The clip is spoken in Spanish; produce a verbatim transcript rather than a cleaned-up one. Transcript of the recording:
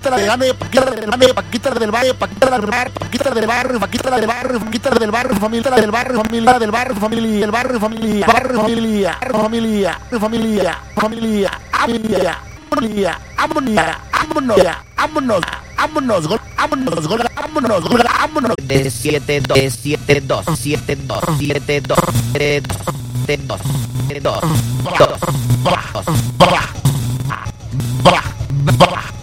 Paquita la de Gane, Paquita del Valle, Paquita del Valle, Paquita del Bar, Paquita del Barrio, Paquita del Barrio, Paquita del Barrio, familia del barrio, familia del barrio, familia, del barrio, familia, barrio, familia, familia, familia, familia, familia, familia, amonía, amonía, vámonos, vámonos, gol, vámonos, gol, vámonos, gol, vámonos. De siete dos, siete dos, siete dos, siete dos, siete dos, siete dos, dos, Ba, ba, ba, ba, ba.